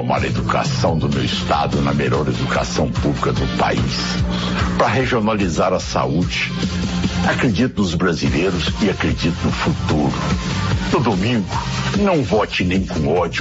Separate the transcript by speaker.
Speaker 1: transformar a educação do meu estado na melhor educação pública do país. Para regionalizar a saúde. Acredito nos brasileiros e acredito no futuro. No domingo, não vote nem com ódio,